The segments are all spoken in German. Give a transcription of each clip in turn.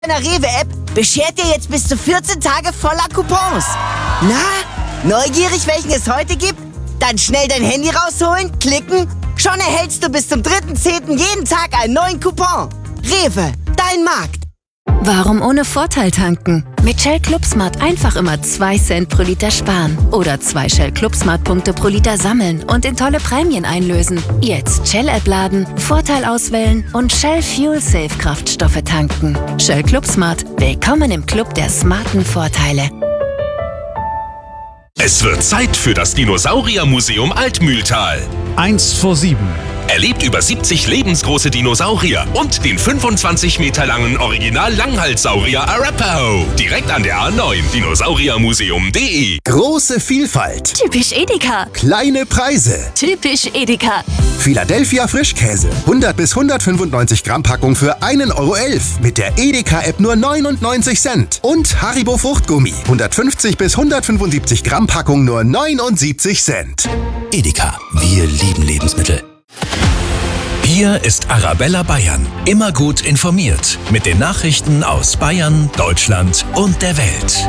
In der Rewe-App beschert ihr jetzt bis zu 14 Tage voller Coupons. Na, neugierig, welchen es heute gibt? Dann schnell dein Handy rausholen, klicken. Schon erhältst du bis zum 3.10. jeden Tag einen neuen Coupon. Rewe, dein Markt. Warum ohne Vorteil tanken? Mit Shell ClubSmart einfach immer 2 Cent pro Liter sparen. Oder 2 Shell ClubSmart-Punkte pro Liter sammeln und in tolle Prämien einlösen. Jetzt Shell-App laden, Vorteil auswählen und Shell Fuel Safe Kraftstoffe tanken. Shell ClubSmart. Willkommen im Club der smarten Vorteile. Es wird Zeit für das Dinosauriermuseum Altmühltal. 6:45. Erlebt über 70 lebensgroße Dinosaurier und den 25 Meter langen Original-Langhalssaurier Arapaho. Direkt an der A9, dinosauriermuseum.de. Große Vielfalt. Typisch Edeka. Kleine Preise. Typisch Edeka. Philadelphia Frischkäse. 100 bis 195 Gramm Packung für 1,11 € mit der Edeka-App nur 99 Cent. Und Haribo Fruchtgummi. 150 bis 175 Gramm Packung nur 79 Cent. Edeka, wir lieben Lebensmittel. Hier ist Arabella Bayern. Immer gut informiert. Mit den Nachrichten aus Bayern, Deutschland und der Welt.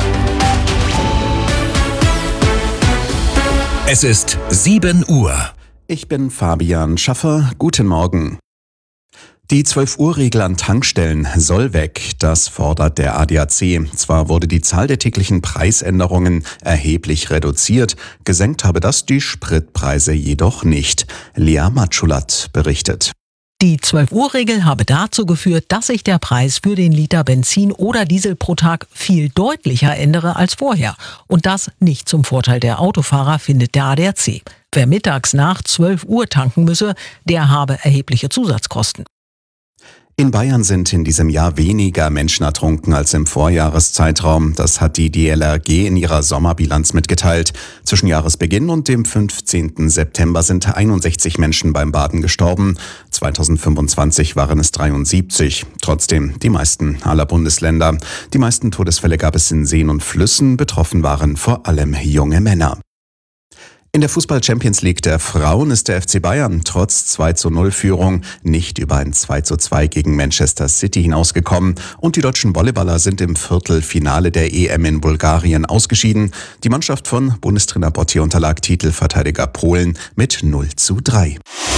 Es ist 7 Uhr. Ich bin Fabian Schaffer. Guten Morgen. Die 12-Uhr-Regel an Tankstellen soll weg, das fordert der ADAC. Zwar wurde die Zahl der täglichen Preisänderungen erheblich reduziert, gesenkt habe das die Spritpreise jedoch nicht. Lea Matschulat berichtet. Die 12-Uhr-Regel habe dazu geführt, dass sich der Preis für den Liter Benzin oder Diesel pro Tag viel deutlicher ändere als vorher. Und das nicht zum Vorteil der Autofahrer, findet der ADAC. Wer mittags nach 12 Uhr tanken müsse, der habe erhebliche Zusatzkosten. In Bayern sind in diesem Jahr weniger Menschen ertrunken als im Vorjahreszeitraum. Das hat die DLRG in ihrer Sommerbilanz mitgeteilt. Zwischen Jahresbeginn und dem 15. September sind 61 Menschen beim Baden gestorben. 2025 waren es 73. Trotzdem die meisten aller Bundesländer. Die meisten Todesfälle gab es in Seen und Flüssen. Betroffen waren vor allem junge Männer. In der Fußball-Champions League der Frauen ist der FC Bayern trotz 2:0-Führung nicht über ein 2:2 gegen Manchester City hinausgekommen und die deutschen Volleyballer sind im Viertelfinale der EM in Bulgarien ausgeschieden. Die Mannschaft von Bundestrainer Botti unterlag Titelverteidiger Polen mit 0:3.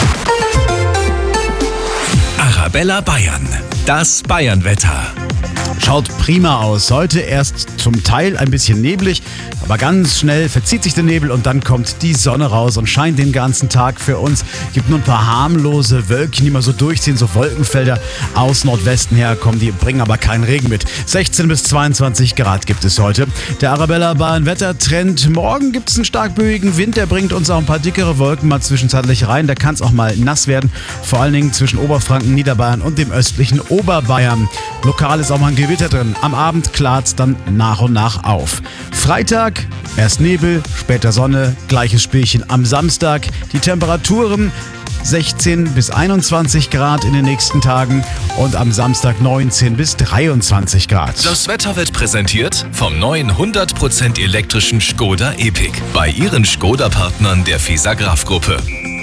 Arabella Bayern. Das Bayern-Wetter. Schaut prima aus. Heute erst zum Teil ein bisschen neblig, aber ganz schnell verzieht sich der Nebel und dann kommt die Sonne raus und scheint den ganzen Tag für uns. Gibt nur ein paar harmlose Wölkchen, die mal so durchziehen, so Wolkenfelder aus Nordwesten her kommen, die bringen aber keinen Regen mit. 16 bis 22 Grad gibt es heute. Der Arabella Bayern Wettertrend. Morgen gibt es einen stark böigen Wind, der bringt uns auch ein paar dickere Wolken mal zwischenzeitlich rein. Da kann es auch mal nass werden, vor allen Dingen zwischen Oberfranken, Niederbayern und dem östlichen Oberbayern. Lokal ist auch mal ein Gewitter drin. Am Abend klart es dann nach und nach auf. Freitag, erst Nebel, später Sonne, gleiches Spielchen am Samstag. Die Temperaturen 16 bis 21 Grad in den nächsten Tagen und am Samstag 19 bis 23 Grad. Das Wetter wird präsentiert vom neuen 100% elektrischen Škoda Epiq bei Ihren Škoda-Partnern der FISA-Graf-Gruppe.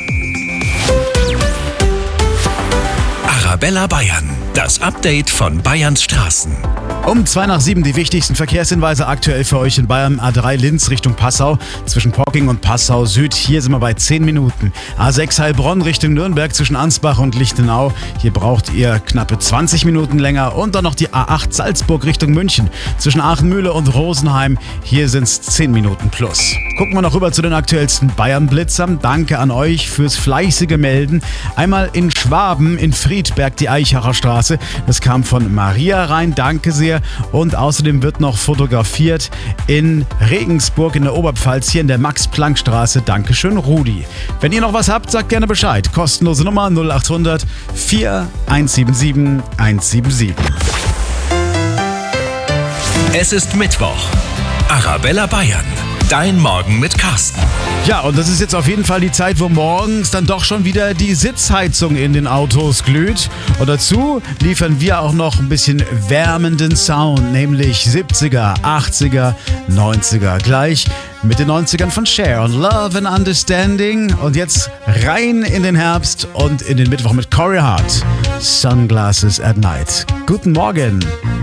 Arabella Bayern, das Update von Bayerns Straßen. Um 6:55 die wichtigsten Verkehrshinweise aktuell für euch in Bayern. A3 Linz Richtung Passau, zwischen Porking und Passau Süd. Hier sind wir bei 10 Minuten. A6 Heilbronn Richtung Nürnberg zwischen Ansbach und Lichtenau. Hier braucht ihr knappe 20 Minuten länger. Und dann noch die A8 Salzburg Richtung München zwischen Aachenmühle und Rosenheim. Hier sind es 10 Minuten plus. Gucken wir noch rüber zu den aktuellsten Bayern-Blitzern. Danke an euch fürs fleißige Melden. Einmal in Schwaben, in Friedberg, die Eichacher Straße. Das kam von Maria rein. Danke sehr. Und außerdem wird noch fotografiert in Regensburg in der Oberpfalz, hier in der Max-Planck-Straße. Dankeschön, Rudi. Wenn ihr noch was habt, sagt gerne Bescheid. Kostenlose Nummer 0800 4177 177. Es ist Mittwoch. Arabella Bayern. Dein Morgen mit Carsten. Ja, und das ist jetzt auf jeden Fall die Zeit, wo morgens dann doch schon wieder die Sitzheizung in den Autos glüht. Und dazu liefern wir auch noch ein bisschen wärmenden Sound, nämlich 70er, 80er, 90er. Gleich mit den 90ern von Cher und Love and Understanding. Und jetzt rein in den Herbst und in den Mittwoch mit Corey Hart. Sunglasses at Night. Guten Morgen.